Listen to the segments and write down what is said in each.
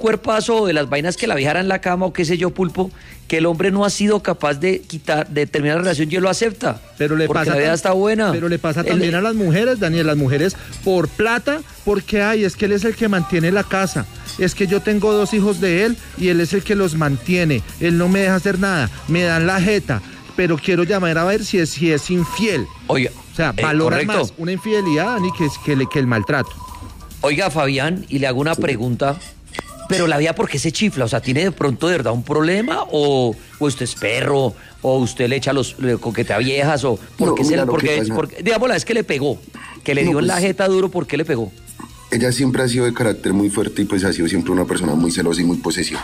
cuerpazo o de las vainas que la viejara en la cama o qué sé yo, Pulpo, que el hombre no ha sido capaz de terminar la relación y él lo acepta. Pero le porque pasa la vida está buena. Pero le pasa también a las mujeres, Daniel, las mujeres por plata, porque es que él es el que mantiene la casa. Es que yo tengo 2 hijos de él y él es el que los mantiene. Él no me deja hacer nada, me dan la jeta, pero quiero llamar a ver si es infiel. Oiga, o sea, valoran más una infidelidad, Dani, que el maltrato. Oiga, Fabián, y le hago una pregunta. Pero la vida, ¿por qué se chifla? O sea, ¿tiene de pronto de verdad un problema? ¿O usted es perro? ¿O usted le coquetea viejas? ¿O por qué digamos, la vez que le pegó, que le dio en la jeta duro, ¿por qué le pegó? Ella siempre ha sido de carácter muy fuerte y pues ha sido siempre una persona muy celosa y muy posesiva.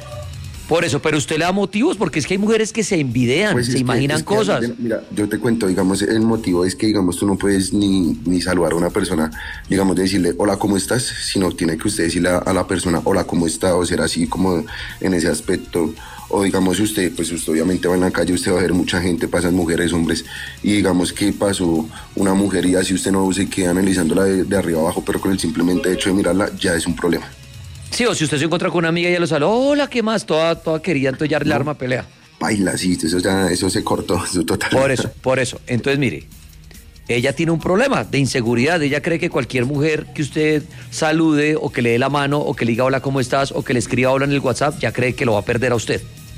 Por eso, pero usted le da motivos, porque es que hay mujeres que se envidian, pues se imaginan cosas. Mira, yo te cuento, digamos, el motivo es que, digamos, tú no puedes ni saludar a una persona, digamos, de decirle, hola, ¿cómo estás? Sino tiene que usted decirle a la persona, hola, ¿cómo está? O ser así como en ese aspecto. O digamos, usted obviamente va en la calle, usted va a ver mucha gente, pasan mujeres, hombres, y digamos que pasó una mujer y así usted no se queda analizándola de arriba abajo, pero con el simplemente hecho de mirarla ya es un problema. Sí, o si usted se encuentra con una amiga y ella lo saluda, hola, ¿qué más? Toda querida, entonces ya le arma pelea. Baila, sí, eso se cortó, eso totalmente. Por eso. Entonces, mire, ella tiene un problema de inseguridad. Ella cree que cualquier mujer que usted salude o que le dé la mano o que le diga hola, ¿cómo estás? O que le escriba hola en el WhatsApp, ya cree que lo va a perder a usted.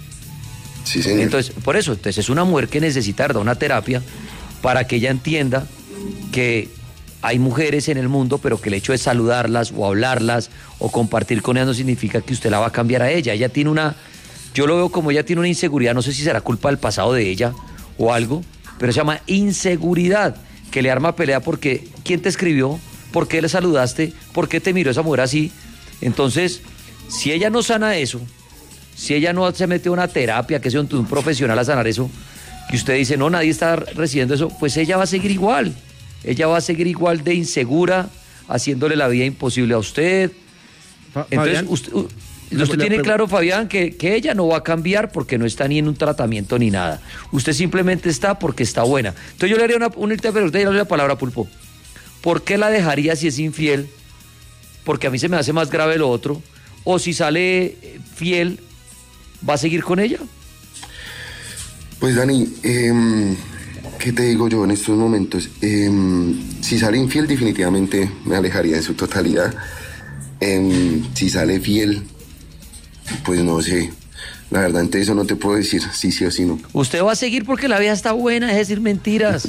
Sí, señor. Entonces, por eso, es una mujer que necesita dar una terapia para que ella entienda que hay mujeres en el mundo, pero que el hecho de saludarlas o hablarlas o compartir con ellas no significa que usted la va a cambiar a ella. Ella tiene yo lo veo como ella tiene una inseguridad, no sé si será culpa del pasado de ella o algo, pero se llama inseguridad, que le arma pelea porque ¿quién te escribió? ¿Por qué le saludaste? ¿Por qué te miró esa mujer así? Entonces, si ella no sana eso, si ella no se mete a una terapia, que sea un profesional a sanar eso, que usted dice, no, nadie está recibiendo eso, pues ella va a seguir igual. Ella va a seguir igual de insegura, haciéndole la vida imposible a usted. Entonces, usted tiene claro, Fabián, que ella no va a cambiar porque no está ni en un tratamiento ni nada. Usted simplemente está porque está buena. Entonces yo le haría una pregunta y le doy la palabra, Pulpo. ¿Por qué la dejaría si es infiel? Porque a mí se me hace más grave lo otro. O si sale fiel, ¿va a seguir con ella? Pues, Dani, ¿qué te digo yo en estos momentos? Si sale infiel, definitivamente me alejaría en su totalidad. Si sale fiel, pues no sé. La verdad, ante eso no te puedo decir sí o sí no. Usted va a seguir porque la vida está buena, es decir mentiras.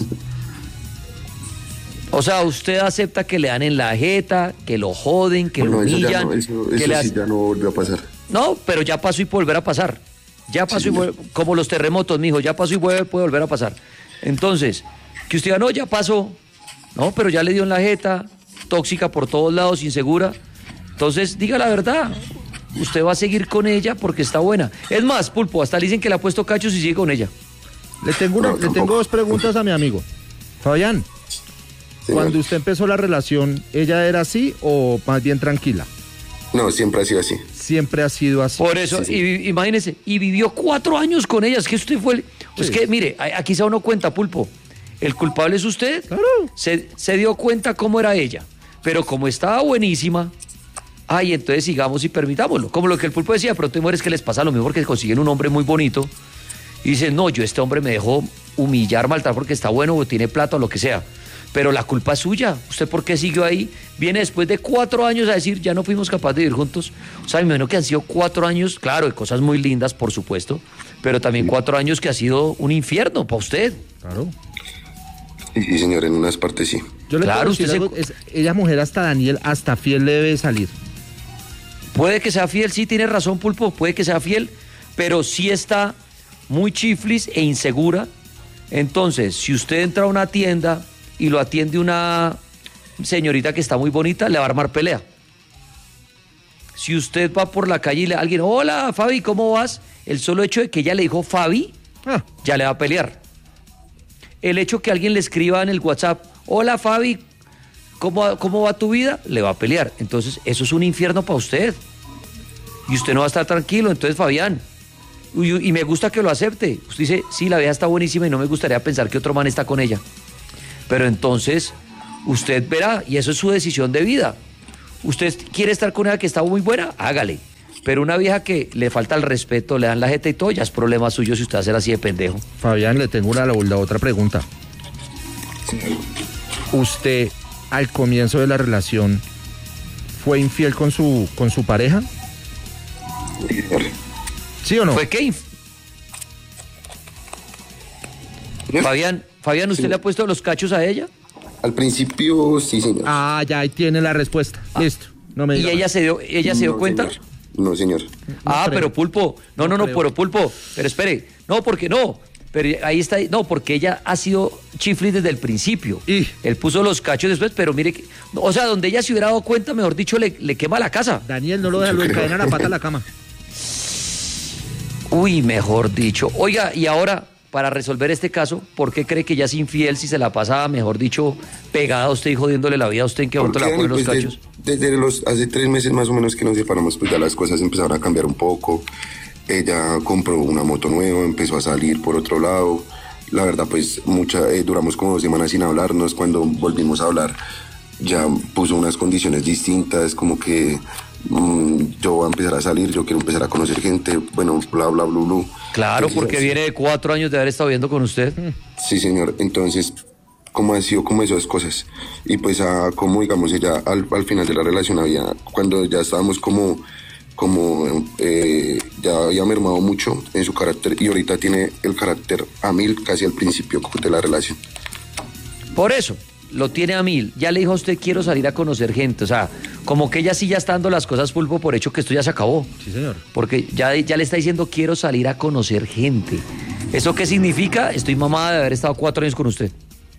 O sea, usted acepta que le dan en la jeta, que lo joden, que lo humillan. Eso sí ya no volvió a pasar. No, pero ya pasó y puede volver a pasar. Ya pasó como los terremotos, mijo, ya pasó y puede volver a pasar. Entonces, que usted diga, no, ya pasó. No, pero ya le dio en la jeta, tóxica por todos lados, insegura. Entonces, diga la verdad. Usted va a seguir con ella porque está buena. Es más, Pulpo, hasta le dicen que le ha puesto cachos y sigue con ella. Le tengo 2 preguntas a mi amigo. Fabián, cuando usted empezó la relación, ¿ella era así o más bien tranquila? No, siempre ha sido así. Siempre ha sido así. Por eso, sí. Imagínese, y vivió 4 años con ella. Es que usted fue... Es que, mire, aquí se da uno cuenta, Pulpo. El culpable es usted. Claro. Se dio cuenta cómo era ella. Pero como estaba buenísima, entonces sigamos y permitámoslo. Como lo que el Pulpo decía, de pronto hay mujeres que les pasa lo mismo porque consiguen un hombre muy bonito y dicen, no, este hombre me dejó humillar, maltratar porque está bueno o tiene plata o lo que sea. Pero la culpa es suya. ¿Usted por qué siguió ahí? Viene después de 4 años a decir, ya no fuimos capaces de vivir juntos. O sea, me imagino que han sido 4 años, claro, de cosas muy lindas, por supuesto, pero también 4 años que ha sido un infierno para usted. Claro. Sí, señor, en unas partes sí. Yo le claro, usted ella mujer hasta Daniel, hasta fiel le debe salir. Puede que sea fiel, sí, tiene razón, Pulpo, puede que sea fiel, pero sí está muy chiflis e insegura. Entonces, si usted entra a una tienda y lo atiende una señorita que está muy bonita, le va a armar pelea. Si usted va por la calle y alguien, hola, Fabi, ¿cómo vas? El solo hecho de que ella le dijo Fabi, ya le va a pelear. El hecho que alguien le escriba en el WhatsApp, hola, Fabi, ¿cómo va tu vida? Le va a pelear. Entonces, eso es un infierno para usted. Y usted no va a estar tranquilo. Entonces, Fabián, y me gusta que lo acepte. Usted dice, sí, la vida está buenísima y no me gustaría pensar que otro man está con ella. Pero entonces, usted verá, y eso es su decisión de vida. Usted quiere estar con ella que está muy buena, hágale. Pero una vieja que le falta el respeto, le dan la jeta y todo, ya es problema suyo si usted va a ser así de pendejo. Fabián, le tengo la otra pregunta. ¿Usted, al comienzo de la relación, fue infiel con su pareja? ¿Sí o no? ¿Fue qué? Fabián, ¿usted Sí. le ha puesto los cachos a ella? Al principio, sí, señor. Ah, ya ahí tiene la respuesta. Listo. No me ¿Y diga ella más. se dio No, cuenta? señor. No, señor. Ah, creo. pero Pulpo, no, creo. pero Pulpo, pero espere, no, porque no, pero ahí está, no, porque ella ha sido chiflis desde el principio. Y- Él puso los cachos después, pero mire, o sea, donde ella se hubiera dado cuenta, mejor dicho, le quema la casa. Daniel, no lo deja, lo Yo creo. encadena la pata a la cama. Uy, mejor dicho. Oiga, y ahora, para resolver este caso, ¿por qué cree que ella es infiel si se la pasa, mejor dicho, pegada a usted y jodiéndole la vida a usted en qué momento le va a poner los Pues, cachos? desde hace 3 meses más o menos que nos separamos, pues ya las cosas empezaron a cambiar un poco. Ella compró una moto nueva, empezó a salir por otro lado. La verdad, pues duramos como 2 semanas sin hablarnos. Cuando volvimos a hablar, ya puso unas condiciones distintas, como que yo voy a empezar a salir, yo quiero empezar a conocer gente, bueno, bla, bla, bla, bla. Claro, Entonces, porque sí. viene de 4 años de haber estado viviendo con usted. Sí, señor. Entonces, ¿cómo ha sido como esas cosas? Y pues, como digamos, ella al final de la relación cuando ya estábamos ya había mermado mucho en su carácter y ahorita tiene el carácter a 1000 casi al principio de la relación. Por eso, lo tiene a 1000. Ya le dijo a usted, quiero salir a conocer gente. O sea, como que ella sí ya está dando las cosas, Pulpo, por hecho que esto ya se acabó. Sí, señor. Porque ya le está diciendo, quiero salir a conocer gente. ¿Eso qué significa? Estoy mamada de haber estado 4 años con usted.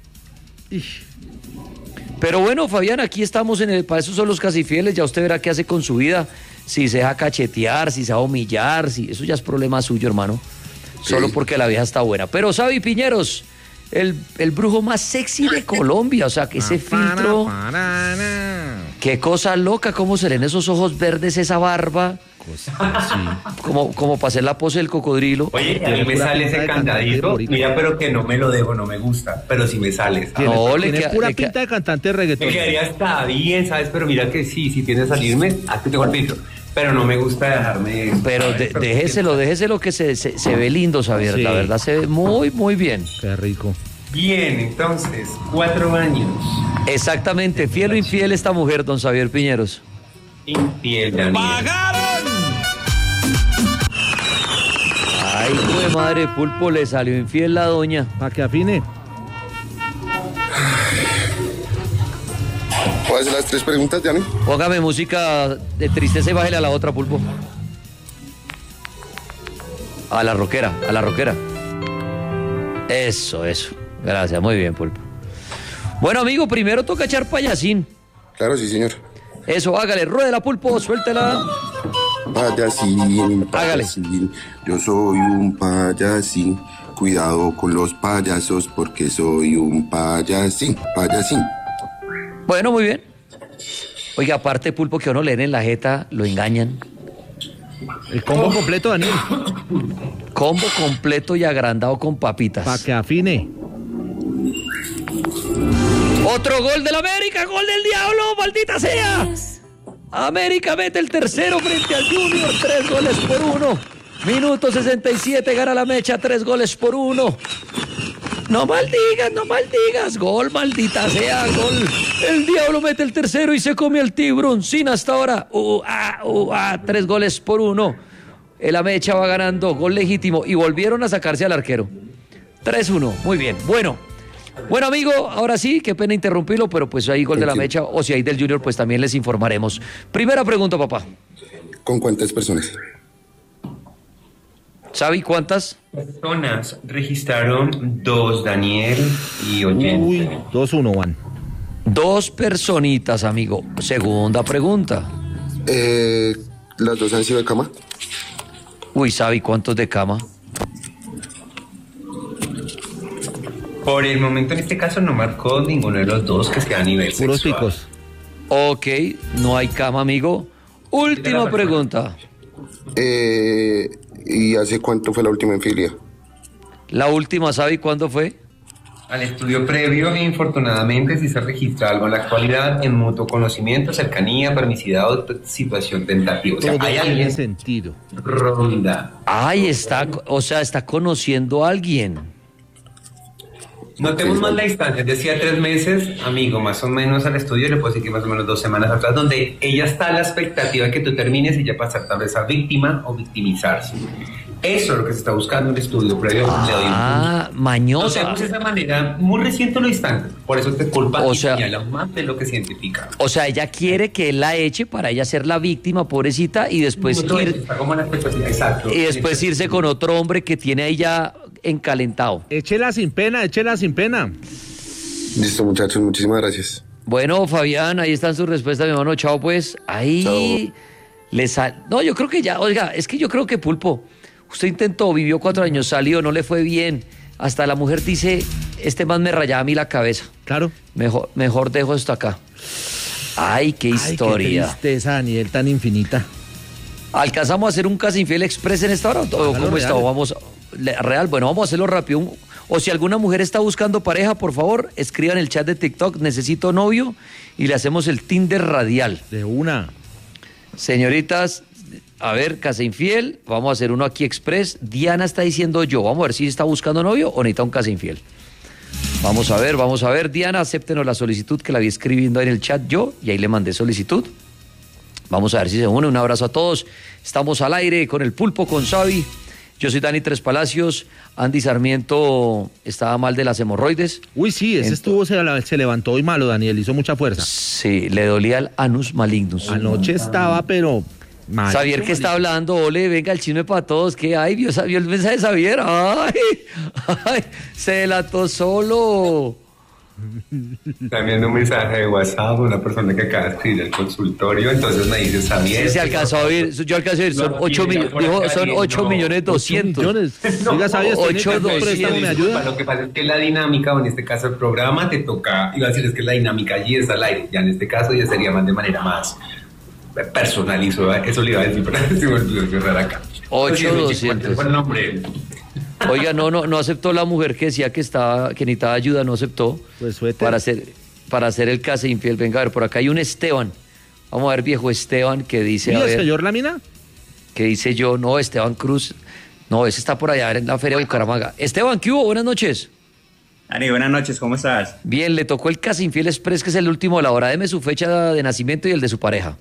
Pero bueno, Fabián, aquí estamos para eso son los casi fieles. Ya usted verá qué hace con su vida. Si se deja cachetear, si se va a humillar, eso ya es problema suyo, hermano. Solo porque la vieja está buena. Pero, Xavi Piñeros, el brujo más sexy de Colombia. O sea, que ese filtro... Qué cosa loca, cómo se leen esos ojos verdes, esa barba. Como para hacer la pose del cocodrilo. Oye, a mí me pura sale pinta ese de cantante candadito. boricua. Mira, pero que no me lo dejo, no me gusta. Pero sí me sale, ¿sabes? No, le Tiene queda- pura le queda- pinta de cantante de reggaetón. Me quedaría hasta bien, ¿sabes? Pero mira que sí tiende a salirme. Aquí tengo el piso. Pero no me gusta dejarme... Pero ¿sabes? déjeselo que se ve lindo, Xavier. Sí. La verdad se ve muy, muy bien. Qué rico. Bien, entonces, 4 años. Exactamente, fiel o infiel esta mujer, don Xavier Piñeros. Infiel, Daniel. Ay, güey, madre, Pulpo, le salió infiel la doña. Para que afine. ¿Puedo hacer las 3 preguntas, Dani? Póngame música de tristeza y bájele a la otra, Pulpo. A la rockera. Eso. Gracias, muy bien, Pulpo. Bueno, amigo, primero toca echar payasín. Claro, sí, señor. Eso, hágale, ruédela, Pulpo, suéltela. Payasín, Hágale. payasín, yo soy un payasín. Cuidado con los payasos porque soy un payasín. Bueno, muy bien. Oiga, aparte, Pulpo, que a uno le den en la jeta, lo engañan. El combo completo, Daniel. Combo completo y agrandado con papitas. Para que afine. Otro gol del América, gol del Diablo, maldita sea. América mete el tercero frente al Junior, 3-1. Minuto 67, gana la Mecha, 3-1. No maldigas, gol, maldita sea, gol. El Diablo mete el tercero y se come al Tiburoncín hasta ahora. 3-1. El Amecha va ganando, gol legítimo. Y volvieron a sacarse al arquero. 3-1, muy bien. Bueno, amigo, ahora sí, qué pena interrumpirlo, pero pues hay gol de la Mecha, o si hay del Junior, pues también les informaremos. Primera pregunta, papá. ¿Con cuántas personas? ¿Sabe cuántas? Personas registraron 2, Daniel y oyente. Uy, 2-1, Juan. 2 personitas, amigo. Segunda pregunta. ¿Las 2 han sido de cama? Uy, ¿sabe cuántos de cama? Por el momento, en este caso, no marcó ninguno de los dos que sea a nivel Puros sexual. picos. Ok, no hay cama, amigo. Última pregunta. ¿Y hace cuánto fue la última infidelidad? La última, ¿sabe cuándo fue? Al estudio previo e infortunadamente si se registra algo en la actualidad en mutuo conocimiento, cercanía, permisidad o situación tentativa. O sea, Todo hay tiene alguien sentido. ronda. Ay, está, o sea, está conociendo a alguien. Notemos más la distancia, decía 3 meses, amigo, más o menos al estudio le puedo decir que más o menos 2 semanas atrás, donde ella está a la expectativa de que tú termines y ya pasar tal vez a víctima o victimizarse. Eso es lo que se está buscando en el estudio previo. Le doy un punto. Mañosa. Notemos esa manera muy reciente lo distante, por eso te culpa O y sea- señala más de lo que se identifica. O sea, ella quiere que él la eche para ella ser la víctima, pobrecita, y después Está como en la expectativa, exacto. y después irse con otro hombre que tiene ahí ya encalentado. Échela sin pena, échela sin pena. Listo, muchachos, muchísimas gracias. Bueno, Fabián, ahí están sus respuestas, mi hermano. Chao, pues. Ahí No, yo creo que ya, oiga, es que yo creo que Pulpo, usted intentó, vivió 4 años, salió, no le fue bien. Hasta la mujer dice, este man me rayaba a mí la cabeza. Claro. Mejor dejo esto acá. Ay, qué historia. Ay, qué tristeza, Daniel, tan infinita. ¿Alcanzamos a hacer un Casa Infiel Express en esta hora? ¿O cómo real. está? Real, bueno, vamos a hacerlo rápido. O si alguna mujer está buscando pareja, por favor, escriba en el chat de TikTok, necesito novio, y le hacemos el Tinder radial. De una. Señoritas, a ver, Casa Infiel, vamos a hacer uno aquí Express. Diana está diciendo yo, vamos a ver si está buscando novio o necesita un Casa Infiel. Vamos a ver, Diana, acéptenos la solicitud que la vi escribiendo en el chat yo, y ahí le mandé solicitud. Vamos a ver si se une. Un abrazo a todos. Estamos al aire con el Pulpo, con Xavi. Yo soy Dani Tres Palacios. Andy Sarmiento estaba mal de las hemorroides. Uy, sí, ese se levantó hoy malo, Daniel, hizo mucha fuerza. Sí, le dolía el anus malignus. Anoche estaba, pero mal. Xavier que está hablando, ole, venga el chisme para todos. ¿Qué hay? ¿Vio el mensaje de Xavier? Ay, se delató solo. También un mensaje de WhatsApp, una persona que acaba de escribir el consultorio, entonces me dice, Xavier. Sí, se alcanzó a oír, yo alcancé a oír, son 8 millones, dijo, son 8 millones 200. Oiga, ¿sabías? 8,200. ¿Me ayuda? Lo que pasa es que la dinámica, o en este caso el programa, te toca, iba a decir, es que la dinámica allí es al aire, ya en este caso ya sería más de manera más personalizó, eso le iba a decir, pero se me olvidó cerrar acá. 8,200. ¿Cuál nombre? Oiga, no aceptó la mujer que decía que necesitaba ayuda, no aceptó. Pues suéter. para hacer el Casa Infiel. Venga, a ver, por acá hay un Esteban. Vamos a ver, viejo Esteban, que dice, ¿Y a el ver, señor Lámina? que dice yo, no, Esteban Cruz, no, ese está por allá en la feria de Bucaramanga. Esteban, ¿qué hubo? Buenas noches. Ani, buenas noches, ¿cómo estás? Bien, le tocó el Casa Infiel Express, que es el último de la hora. Deme su fecha de nacimiento y el de su pareja.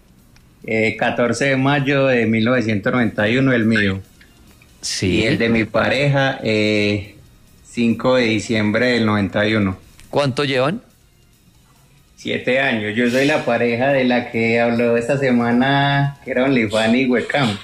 14 de mayo de 1991, el mío. Sí. Y el de mi pareja, 5 de diciembre del 91. ¿Cuánto llevan? 7 años. Yo soy la pareja de la que habló esta semana, que era OnlyFans y webcam.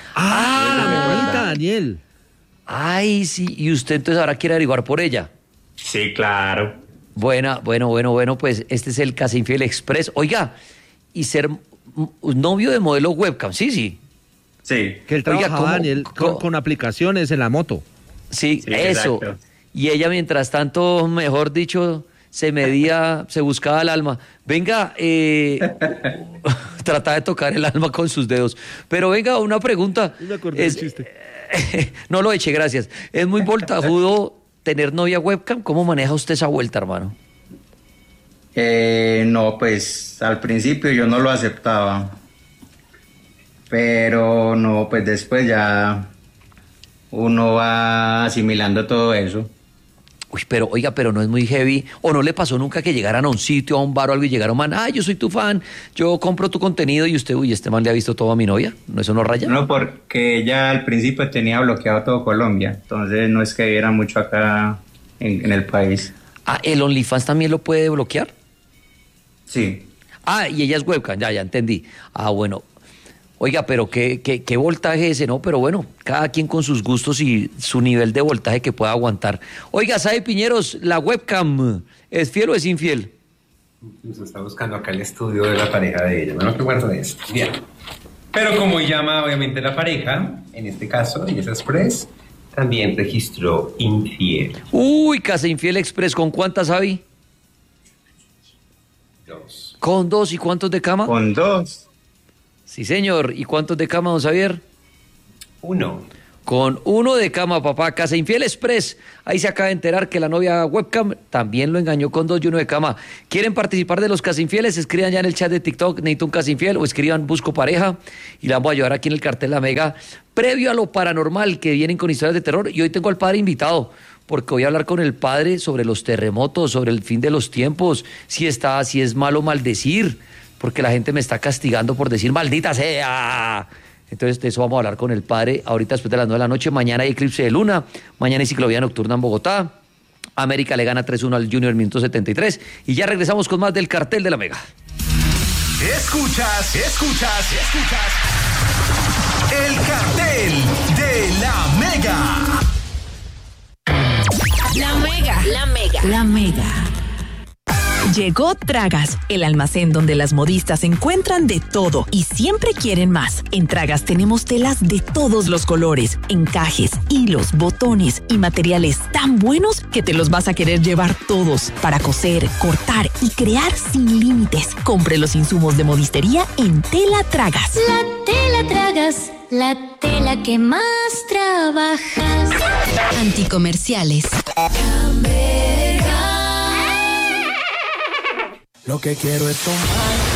La amiguita, Daniel. Ay, sí, y usted entonces ahora quiere averiguar por ella. Sí, claro. Bueno, pues este es el Casa Infiel Express. Oiga, y ser novio de modelo webcam, sí. Sí. Que él Oiga, trabajaba, ¿cómo? Daniel, con aplicaciones en la moto. Sí, Sí, eso. exacto. Y ella, mientras tanto, mejor dicho, se buscaba el alma. Venga, trata de tocar el alma con sus dedos. Pero venga, una pregunta. Me acordé del chiste. No lo eche, gracias. Es muy voltajudo tener novia webcam. ¿Cómo maneja usted esa vuelta, hermano? No, pues al principio yo no lo aceptaba. Pero no, pues después ya uno va asimilando todo eso. Uy, pero oiga, pero no es muy heavy. ¿O no le pasó nunca que llegaran a un sitio, a un bar o algo y llegaron, man, yo soy tu fan, yo compro tu contenido y usted, este man le ha visto todo a mi novia? ¿No, eso no raya? No, porque ella al principio tenía bloqueado todo Colombia, entonces no es que viera mucho acá en el país. ¿El OnlyFans también lo puede bloquear? Sí. Y ella es webcam, ya entendí. Bueno. Oiga, pero qué voltaje ese, ¿no? Pero bueno, cada quien con sus gustos y su nivel de voltaje que pueda aguantar. Oiga, ¿sabe, Piñeros, la webcam es fiel o es infiel? Se está buscando acá el estudio de la pareja de ella. Bueno, qué guardo de esto. Bien. Pero como llama obviamente la pareja, en este caso, ella es Express, también registró infiel. Uy, Casa Infiel Express, ¿con cuántas, Javi? 2. ¿Con 2 y cuántos de cama? Con 2. Sí, señor. ¿Y cuántos de cama, don Xavier? 1. con uno de cama, papá. Casa Infiel Express. Ahí se acaba de enterar que la novia webcam también lo engañó con 2 y 1 de cama. ¿Quieren participar de los Casa Infieles? Escriban ya en el chat de TikTok, necesito un Casa Infiel, o escriban busco pareja y la vamos a ayudar aquí en el cartel La Mega. Previo a lo paranormal, que vienen con historias de terror, y hoy tengo al padre invitado, porque voy a hablar con el padre sobre los terremotos, sobre el fin de los tiempos, si es malo maldecir, porque la gente me está castigando por decir maldita sea. Entonces de eso vamos a hablar con el padre ahorita después de las 9 de la noche. Mañana hay eclipse de luna, mañana hay ciclovía nocturna en Bogotá. América le gana 3-1 al Junior en minuto 73. Y ya regresamos con más del cartel de La Mega. Escuchas el cartel de La Mega. La Mega. La Mega. La Mega. Llegó Tragas, el almacén donde las modistas encuentran de todo y siempre quieren más. En Tragas tenemos telas de todos los colores, encajes, hilos, botones y materiales tan buenos que te los vas a querer llevar todos para coser, cortar y crear sin límites. Compre los insumos de modistería en Tela Tragas. La Tela Tragas, la tela que más trabajas. Anticomerciales. Lo que quiero es tomar